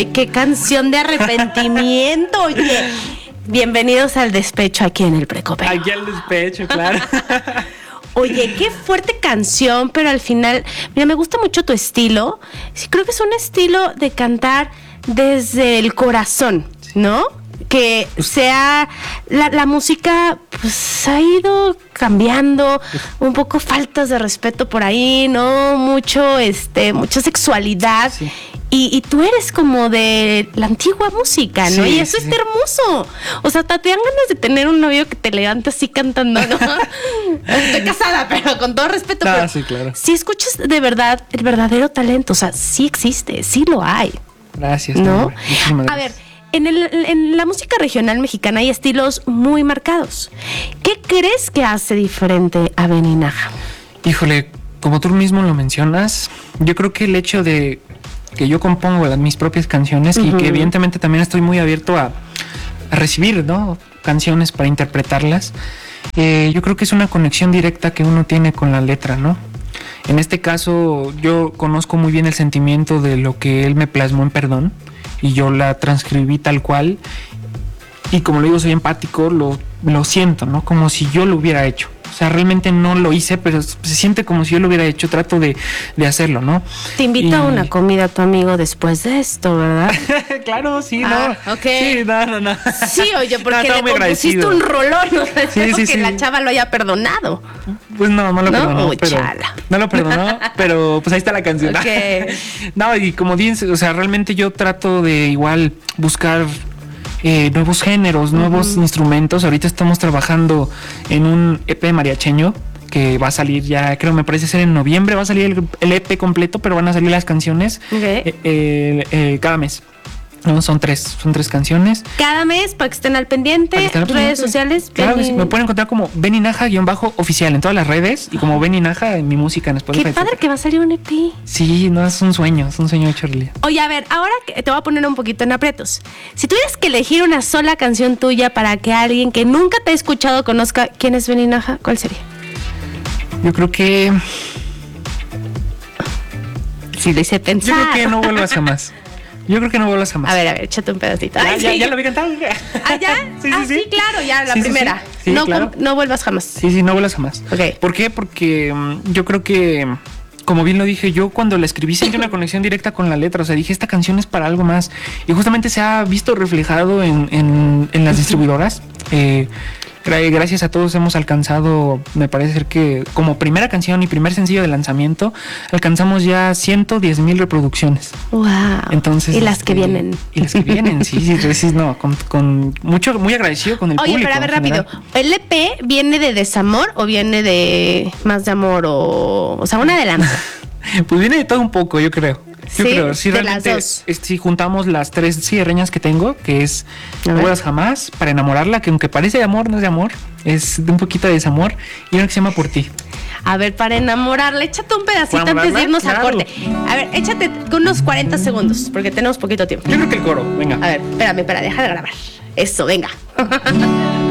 Ay, qué canción de arrepentimiento, oye. Bienvenidos al despecho aquí en el Precopeo. Aquí al despecho, claro. Oye, qué fuerte canción, pero al final, mira, me gusta mucho tu estilo. Sí, creo que es un estilo de cantar desde el corazón, ¿no? Que sea la música, pues ha ido cambiando, un poco faltas de respeto por ahí, ¿no? Mucha sexualidad. Sí. Y tú eres como de la antigua música, ¿no? Sí, y eso es hermoso. O sea, te dan ganas de tener un novio que te levante así cantando, ¿no? Estoy casada, pero con todo respeto. No, pero sí, claro. Si escuchas de verdad el verdadero talento, o sea, sí existe, sí lo hay. Gracias. ¿No? Muchísimas gracias. A ver, en la música regional mexicana hay estilos muy marcados. ¿Qué crees que hace diferente a Benny Nájar? Híjole, como tú mismo lo mencionas, yo creo que el hecho de que yo compongo mis propias canciones y que evidentemente también estoy muy abierto a recibir, ¿no?, canciones para interpretarlas, yo creo que es una conexión directa que uno tiene con la letra, ¿no? En este caso yo conozco muy bien el sentimiento de lo que él me plasmó en Perdón y yo la transcribí tal cual y como lo digo, soy empático, lo siento, ¿no? Como si yo lo hubiera hecho. O sea, realmente no lo hice, pero se siente como si yo lo hubiera hecho. Trato de hacerlo, ¿no? Te invito a una comida tu amigo después de esto, ¿verdad? Claro, sí, no. Ok. Sí, no. Sí, oye, porque le compusiste un rolón. No sé que la chava lo haya perdonado. Pues no lo perdonó. Uy, chala. No lo perdonó, pero pues ahí está la canción. Okay. No, y como dices, o sea, realmente yo trato de igual buscar nuevos géneros, nuevos instrumentos. Ahorita estamos trabajando en un EP mariacheño que va a salir ya, creo, me parece ser en noviembre, va a salir el EP completo, pero van a salir las canciones cada mes. No, son tres canciones. Cada mes, para que estén al pendiente, redes sociales. Claro, me pueden encontrar como Benny Nájar-oficial en todas las redes y como Benny Nájar en mi música en Spotify. Qué padre que va a salir un EP. Sí, no, es un sueño hecho realidad. Oye, a ver, ahora que te voy a poner un poquito en aprietos. Si tuvieras que elegir una sola canción tuya para que alguien que nunca te ha escuchado conozca quién es Benny Nájar, ¿cuál sería? Yo creo que... Sí, lo hice pensar. Yo creo que No vuelvas jamás. A ver, échate un pedacito. Ya lo vi cantar. ¿Ah, ya? Sí, claro, ya, la primera. Sí, claro. No vuelvas jamás. Sí, No vuelvas jamás. Okay. ¿Por qué? Porque yo creo que, como bien lo dije, yo cuando la escribí sentí una conexión directa con la letra. O sea, dije, esta canción es para algo más. Y justamente se ha visto reflejado en las distribuidoras. Gracias a todos hemos alcanzado, me parece ser que como primera canción y primer sencillo de lanzamiento, alcanzamos ya 110,000 reproducciones. Wow. Entonces, y las que vienen. Sí, no, muy agradecido con el público. Oye, pero a ver, rápido, ¿el EP viene de desamor o viene de más de amor o sea, un adelanto? Pues viene de todo un poco, yo creo. Sí, realmente, las dos. Si juntamos las tres cierreñas que tengo, que es No vuelvas jamás, Para enamorarla, que aunque parece de amor, no es de amor, es de un poquito de desamor, y una que se llama Por ti. A ver, para enamorarla, échate un pedacito antes de irnos a corte. A ver, échate unos 40 segundos, porque tenemos poquito tiempo. Yo creo que el coro, venga. A ver, espérame, deja de grabar. Eso, venga.